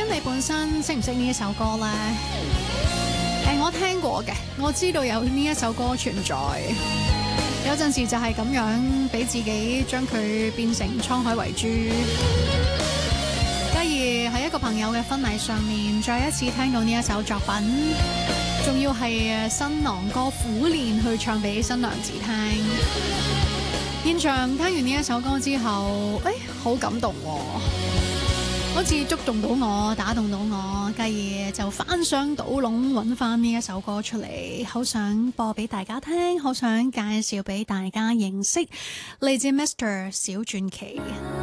你本身識唔識呢一首歌呢？我聽過嘅，我知道有呢一首歌存在。有陣時就係咁樣，俾自己將佢變成滄海遺珠。繼而喺一個朋友嘅婚禮上面，再一次聽到呢一首作品，仲要係新郎哥苦練去唱俾新娘子聽。現場聽完呢一首歌之後，好感動喎，好似觸動到我，打動到我，繼而就翻箱倒籠揾翻呢一首歌出嚟，好想播俾大家聽，好想介紹俾大家認識，嚟自 Mr. 小傳奇。